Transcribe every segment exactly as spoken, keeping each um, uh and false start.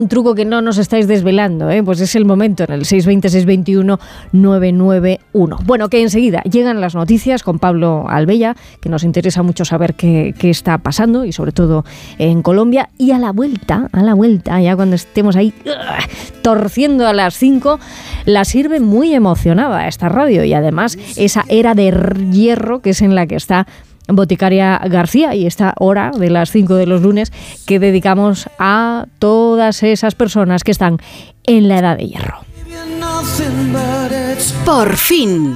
un truco que no nos estáis desvelando, ¿eh? Pues es el momento en el seis veinte, seis veintiuno, nueve nueve uno. Bueno, que enseguida llegan las noticias con Pablo Albella, que nos interesa mucho saber qué, qué está pasando y sobre todo en Colombia. Y a la vuelta, a la vuelta, ya cuando estemos ahí uh, torciendo a las cinco, la sirve muy emocionada esta radio y además esa era de hierro que es en la que está Boticaria García y esta hora de las cinco de los lunes que dedicamos a todas esas personas que están en la edad de hierro. Por fin.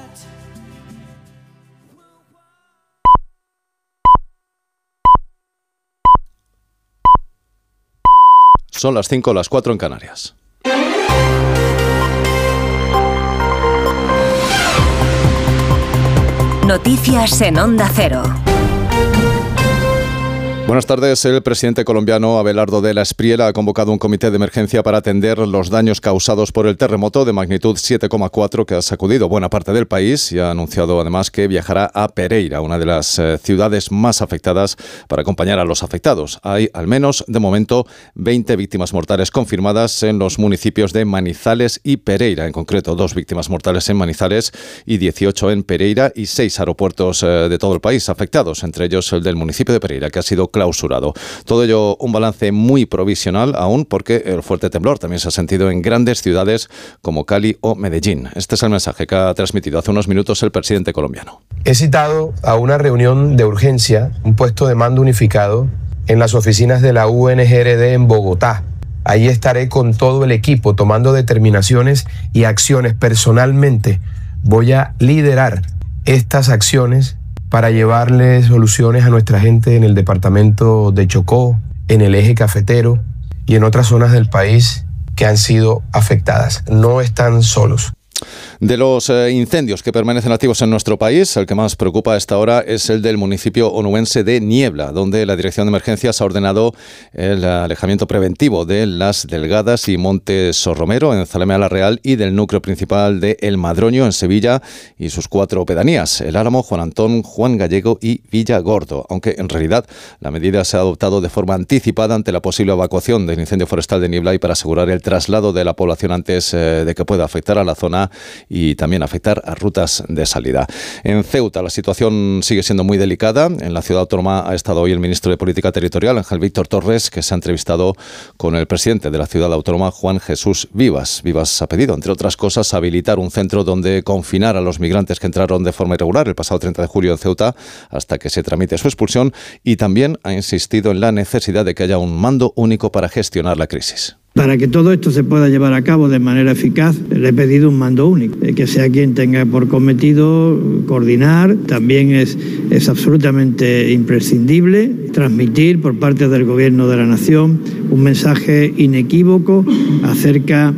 Son las cinco, las cuatro en Canarias. Noticias en Onda Cero. Buenas tardes. El presidente colombiano Abelardo de la Espriella ha convocado un comité de emergencia para atender los daños causados por el terremoto de magnitud siete coma cuatro que ha sacudido buena parte del país y ha anunciado además que viajará a Pereira, una de las eh, ciudades más afectadas, para acompañar a los afectados. Hay al menos de momento veinte víctimas mortales confirmadas en los municipios de Manizales y Pereira, en concreto dos víctimas mortales en Manizales y dieciocho en Pereira y seis aeropuertos eh, de todo el país afectados, entre ellos el del municipio de Pereira, que ha sido clausurado. Todo ello un balance muy provisional aún, porque el fuerte temblor también se ha sentido en grandes ciudades como Cali o Medellín. Este es el mensaje que ha transmitido hace unos minutos el presidente colombiano. He citado a una reunión de urgencia, un puesto de mando unificado en las oficinas de la U N G R D en Bogotá. Ahí estaré con todo el equipo tomando determinaciones y acciones. Personalmente voy a liderar estas acciones para llevarle soluciones a nuestra gente en el departamento de Chocó, en el eje cafetero y en otras zonas del país que han sido afectadas. No están solos. De los eh, incendios que permanecen activos en nuestro país, el que más preocupa a esta hora es el del municipio onubense de Niebla, donde la Dirección de Emergencias ha ordenado el alejamiento preventivo de Las Delgadas y Monte Sorromero en Zalamea la Real y del núcleo principal de El Madroño en Sevilla y sus cuatro pedanías, El Álamo, Juan Antón, Juan Gallego y Villa Gordo, aunque en realidad la medida se ha adoptado de forma anticipada ante la posible evacuación del incendio forestal de Niebla y para asegurar el traslado de la población antes eh, de que pueda afectar a la zona y también afectar a rutas de salida. En Ceuta la situación sigue siendo muy delicada. En la ciudad autónoma ha estado hoy el ministro de Política Territorial, Ángel Víctor Torres, que se ha entrevistado con el presidente de la ciudad autónoma, Juan Jesús Vivas. Vivas ha pedido, entre otras cosas, habilitar un centro donde confinar a los migrantes que entraron de forma irregular el pasado treinta de julio en Ceuta hasta que se tramite su expulsión, y también ha insistido en la necesidad de que haya un mando único para gestionar la crisis. Para que todo esto se pueda llevar a cabo de manera eficaz, le he pedido un mando único, que sea quien tenga por cometido coordinar. También es, es absolutamente imprescindible transmitir por parte del Gobierno de la Nación un mensaje inequívoco acerca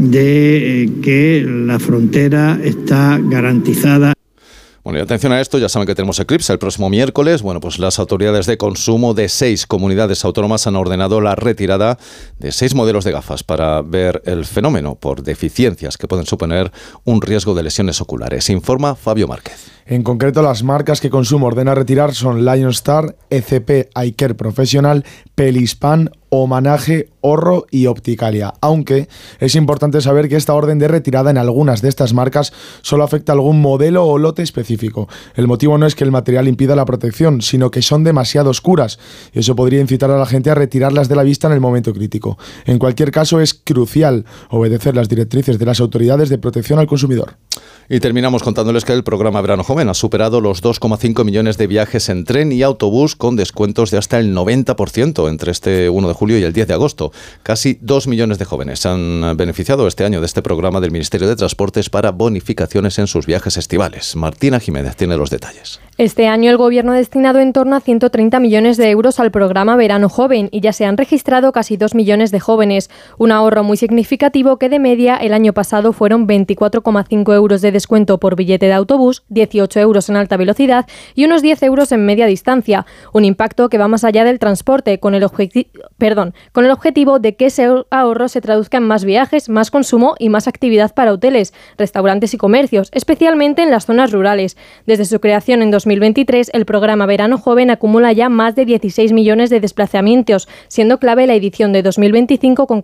de eh, que la frontera está garantizada. Bueno, y atención a esto, ya saben que tenemos eclipse el próximo miércoles. Bueno, pues las autoridades de consumo de seis comunidades autónomas han ordenado la retirada de seis modelos de gafas para ver el fenómeno por deficiencias que pueden suponer un riesgo de lesiones oculares. Informa Fabio Márquez. En concreto, las marcas que Consumo ordena retirar son Lionstar, E C P Eye Care Professional, Pelispan, Homenaje, Horro y Opticalia. Aunque es importante saber que esta orden de retirada en algunas de estas marcas solo afecta a algún modelo o lote específico. El motivo no es que el material impida la protección, sino que son demasiado oscuras y eso podría incitar a la gente a retirarlas de la vista en el momento crítico. En cualquier caso, es crucial obedecer las directrices de las autoridades de protección al consumidor. Y terminamos contándoles que el programa Verano Joven ha superado los dos coma cinco millones de viajes en tren y autobús con descuentos de hasta el noventa por ciento entre este uno de julio y el diez de agosto. Casi dos millones de jóvenes han beneficiado este año de este programa del Ministerio de Transportes para bonificaciones en sus viajes estivales. Martina Jiménez tiene los detalles. Este año el Gobierno ha destinado en torno a ciento treinta millones de euros al programa Verano Joven y ya se han registrado casi dos millones de jóvenes. Un ahorro muy significativo que de media el año pasado fueron veinticuatro coma cinco euros de descuento por billete de autobús, dieciocho euros en alta velocidad y unos diez euros en media distancia. Un impacto que va más allá del transporte con el, objeti- perdón, con el objetivo de que ese ahorro se traduzca en más viajes, más consumo y más actividad para hoteles, restaurantes y comercios, especialmente en las zonas rurales. Desde su creación en dos mil veintitrés, el programa Verano Joven acumula ya más de dieciséis millones de desplazamientos, siendo clave la edición de dos mil veinticinco con